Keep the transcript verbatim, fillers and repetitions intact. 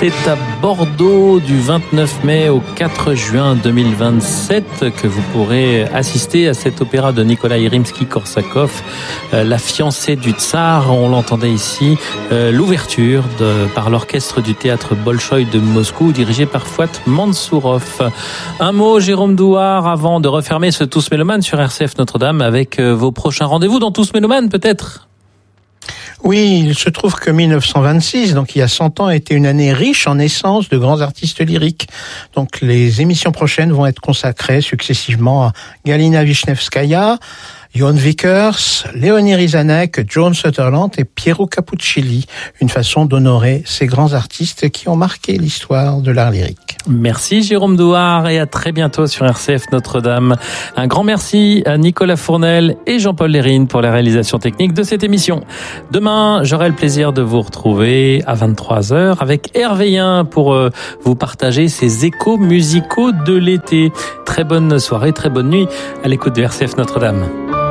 C'est à Bordeaux du vingt-neuf mai au quatre juin deux mille vingt-sept que vous pourrez assister à cet opéra de Nikolai Rimsky-Korsakov, euh, La fiancée du tsar. On l'entendait ici, euh, l'ouverture de, par l'orchestre du théâtre Bolchoï de Moscou, dirigé par Fouad Mansourov. Un mot, Jérôme Douard, avant de refermer ce Tous Mélomanes sur R C F Notre-Dame avec euh, vos prochains rendez-vous dans Tous Mélomanes, peut-être ? Oui, il se trouve que mille neuf cent vingt-six, donc il y a cent ans, a été une année riche en naissance de grands artistes lyriques. Donc les émissions prochaines vont être consacrées successivement à Galina Wisniewskaja, Johan Vickers, Léonie Rizanek, Joan Sutherland et Piero Capuccilli. Une façon d'honorer ces grands artistes qui ont marqué l'histoire de l'art lyrique. Merci Jérôme Douard et à très bientôt sur R C F Notre-Dame. Un grand merci à Nicolas Fournel et Jean-Paul Lérine pour la réalisation technique de cette émission. Demain, j'aurai le plaisir de vous retrouver à vingt-trois heures avec Hervé Yen pour euh, vous partager ces échos musicaux de l'été. Très bonne soirée, très bonne nuit à l'écoute de R C F Notre-Dame.